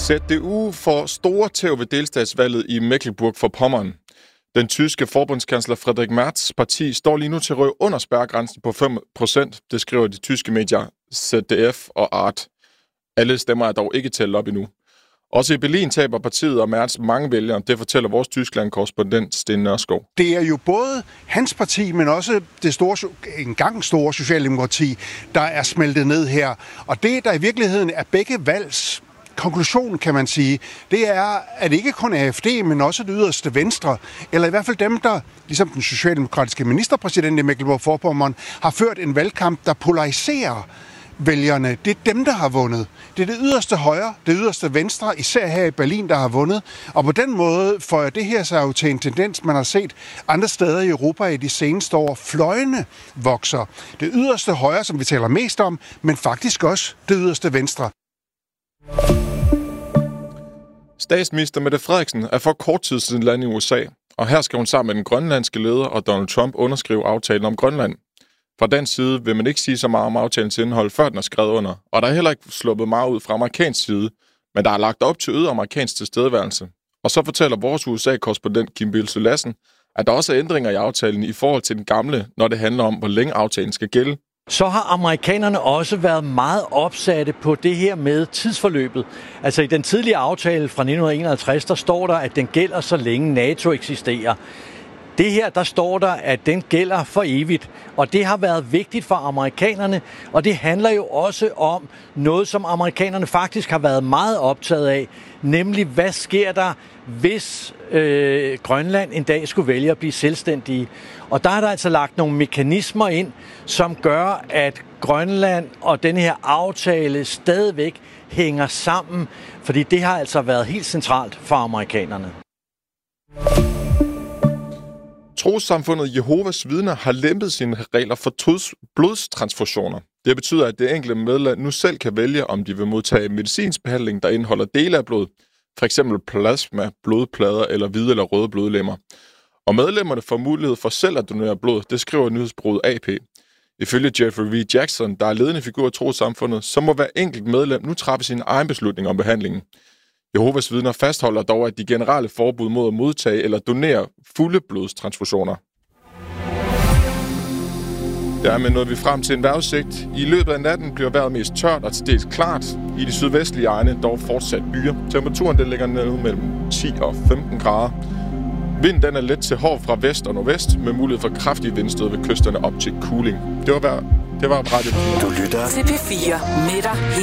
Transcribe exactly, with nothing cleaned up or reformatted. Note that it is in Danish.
Z D U får store tæv ved delstatsvalget i Mecklenburg-Vorpommern. Den tyske forbundskansler Friedrich Merz' parti står lige nu til at ryge under spærregrænsen på fem procent. Det skriver de tyske medier Z D F og Art. Alle stemmer er dog ikke talt op endnu. Også i Berlin taber partiet og Merz mange vælgere. Det fortæller vores Tyskland-korrespondent Sten Nørskov. Det er jo både hans parti, men også det store, engang store Socialdemokrati, der er smeltet ned her. Og det, der i virkeligheden er begge valgs konklusion, kan man sige, det er, at ikke kun A F D, men også det yderste venstre, eller i hvert fald dem, der, ligesom den socialdemokratiske ministerpræsident i Mecklenburg-Vorpommern, har ført en valgkamp, der polariserer vælgerne. Det er dem, der har vundet. Det er det yderste højre, det yderste venstre, især her i Berlin, der har vundet. Og på den måde får det her sig jo til en tendens, man har set andre steder i Europa i de seneste år. Fløjene vokser. Det yderste højre, som vi taler mest om, men faktisk også det yderste venstre. Statsminister Mette Frederiksen er for kort tid siden landet i U S A, og her skal hun sammen med den grønlandske leder og Donald Trump underskrive aftalen om Grønland. Fra den side vil man ikke sige så meget om aftalens indhold, før den er skrevet under, og der er heller ikke sluppet meget ud fra amerikansk side, men der er lagt op til øget amerikansk tilstedeværelse. Og så fortæller vores U S A-korrespondent Kim Bilse Lassen, at der også er ændringer i aftalen i forhold til den gamle, når det handler om, hvor længe aftalen skal gælde. Så har amerikanerne også været meget opsatte på det her med tidsforløbet. Altså i den tidlige aftale fra nitten enoghalvtreds, der står der, at den gælder så længe NATO eksisterer. Det her, der står der, at den gælder for evigt, og det har været vigtigt for amerikanerne, og det handler jo også om noget, som amerikanerne faktisk har været meget optaget af, nemlig hvad sker der, hvis øh, Grønland en dag skulle vælge at blive selvstændige. Og der er der altså lagt nogle mekanismer ind, som gør, at Grønland og denne her aftale stadigvæk hænger sammen, fordi det har altså været helt centralt for amerikanerne. Trossamfundet Jehovas Vidner har lempet sine regler for blodstransfusioner. Det betyder, at det enkelte medlem nu selv kan vælge, om de vil modtage medicinsk behandling, der indeholder dele af blod, f.eks. plasma, blodplader eller hvide eller røde blodlemmer. Og medlemmerne får mulighed for selv at donere blod, det skriver nyhedsbureauet A P. Ifølge Jeffrey V. Jackson, der er ledende figur i trossamfundet, så må hver enkelt medlem nu træffe sin egen beslutning om behandlingen. Jehovas Vidner fastholder dog, at de generelle forbud mod at modtage eller donere fulde blodstransfusioner. Dermed nåede vi frem til en vejrudsigt. I løbet af natten bliver vejret mest tørt og til dels klart. I de sydvestlige egne dog fortsat byer. Temperaturen den ligger nede mellem ti og femten grader. Vinden den er let til hård fra vest og nordvest, med mulighed for kraftige vindstød ved kysterne op til Kuling. Det var, det var Radio fire. Du lytter til P fire med dig